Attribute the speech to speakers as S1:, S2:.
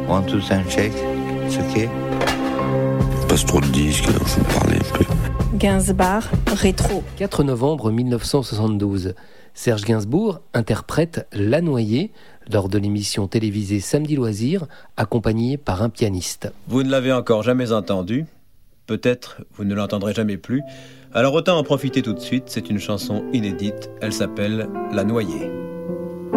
S1: One, two, and shake. It's okay.
S2: Passe trop de disques, alors je vous parlais un peu.
S3: Gainsbourg, rétro.
S4: 4 novembre 1972. Serge Gainsbourg interprète La Noyée lors de l'émission télévisée Samedi Loisirs, accompagné par un pianiste.
S5: Vous ne l'avez encore jamais entendu. Peut-être vous ne l'entendrez jamais plus. Alors autant en profiter tout de suite. C'est une chanson inédite. Elle s'appelle La Noyée.